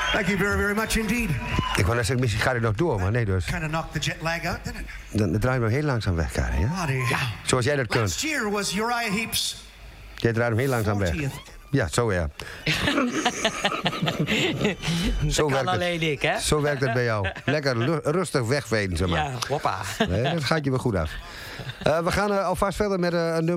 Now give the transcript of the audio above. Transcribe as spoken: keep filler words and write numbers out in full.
Thank you very, very much indeed. Ik wou net zeggen, misschien gaat het nog door, maar nee dus. Kind of knocked the jet lag out, didn't it? Dan, dan draai je hem heel langzaam weg, Karin. Ja? Bloody hell. Zoals jij dat kunt. Last year was Uriah Heep's Jij draait hem heel langzaam weg. fortieth. Ja, zo ja. zo, kan werkt alleen ik, hè? het, zo werkt het bij jou. Lekker lu- rustig wegveden, zeg maar. Ja, hoppa. Nee, dat gaat je wel goed af. Uh, we gaan uh, alvast verder met uh, een nummer.